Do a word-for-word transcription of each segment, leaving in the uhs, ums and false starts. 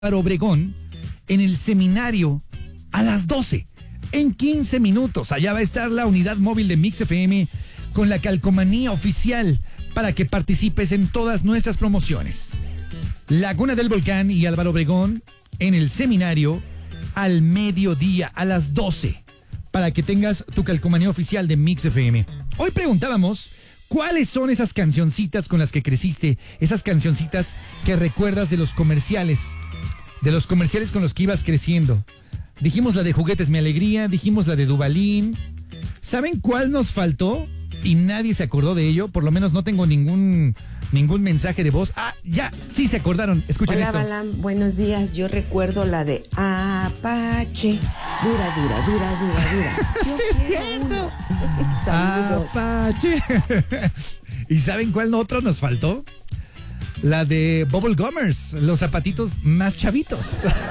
Obregón en el seminario a las doce. En quince minutos, allá va a estar la unidad móvil de Mix F M con la calcomanía oficial para que participes en todas nuestras promociones. Laguna del Volcán y Álvaro Obregón en el seminario al mediodía, a las doce, para que tengas tu calcomanía oficial de Mix F M. Hoy preguntábamos, ¿cuáles son esas cancioncitas con las que creciste? Esas cancioncitas que recuerdas de los comerciales, de los comerciales con los que ibas creciendo. Dijimos la de Juguetes Mi Alegría, dijimos la de Dubalín. ¿Saben cuál nos faltó? Y nadie se acordó de ello, por lo menos no tengo ningún ningún mensaje de voz. Ah, ya, sí se acordaron, escuchen Hola, esto. Balam, buenos días, yo recuerdo la de Apache, dura, dura, dura, dura, dura. Yo Sí, es quiero cierto. uno. Saludos. Apache. ¿Y saben cuál otro nos faltó? La de Bubble Gummers, los zapatitos más chavitos.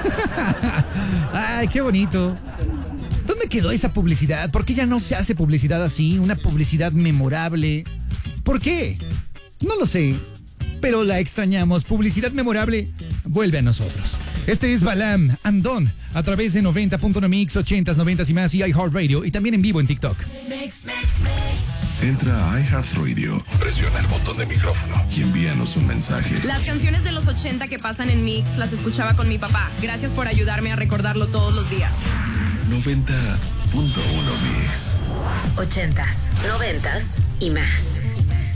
Ay, qué bonito. ¿Dónde quedó esa publicidad? ¿Por qué ya no se hace publicidad así? Una publicidad memorable. ¿Por qué? No lo sé, pero la extrañamos. Publicidad memorable vuelve a nosotros. Este es Balam Andón a través de noventa punto uno Mix, ochentas, noventas y más y iHeartRadio y también en vivo en TikTok. Mix, mix, mix. Entra a iHeartRadio, presiona el botón de micrófono y envíanos un mensaje. Las canciones de los ochenta que pasan en Mix las escuchaba con mi papá. Gracias por ayudarme a recordarlo todos los días. noventa punto uno Mix. Ochentas, noventas y más.